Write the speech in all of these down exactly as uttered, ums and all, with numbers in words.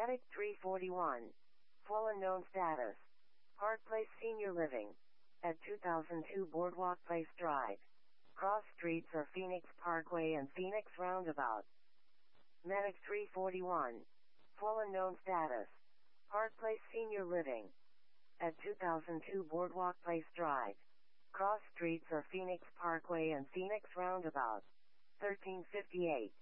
Medic three forty-one. Full unknown status. Park Place Senior Living. At two thousand two Boardwalk Place Drive. Cross streets are Phoenix Parkway and Phoenix Roundabout. Medic three forty-one. Full unknown status. Park Place Senior Living. At two thousand two Boardwalk Place Drive. Cross streets are Phoenix Parkway and Phoenix Roundabout. thirteen fifty-eight.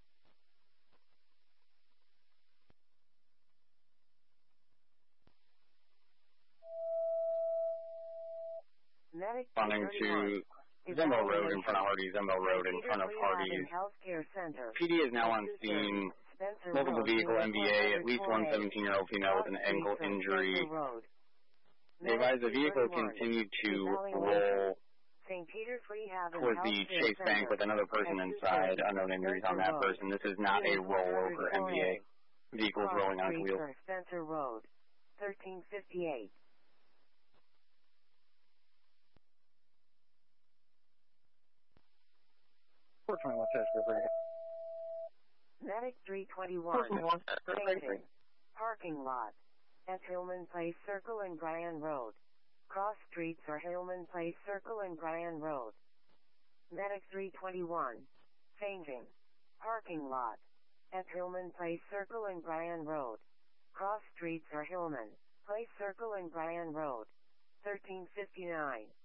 Medic Responding to Zembel Road in front of Hardee's, Zembel Road in front of Hardee's. Healthcare Center. P D is now on scene. Spencer Multiple Road, vehicle M V A, at least one seventeen-year-old female with an ankle injury. They advise the vehicle continued to roll Saint Peter's Rehab and towards the Healthcare Chase Bank Center. with another person inside. Unknown injuries on that person. This is not a rollover M V A. Vehicles rolling on its wheels. Spencer Road. thirteen fifty-eight. Medic three twenty-one. Station. Parking lot. At Hillman Place Circle and Bryan Road. Cross streets are Hillman Place Circle and Bryan Road. Medic three twenty-one. Changing. Parking lot. At Hillman Place Circle and Bryan Road. Cross streets are Hillman Place Circle and Bryan Road. thirteen fifty-nine.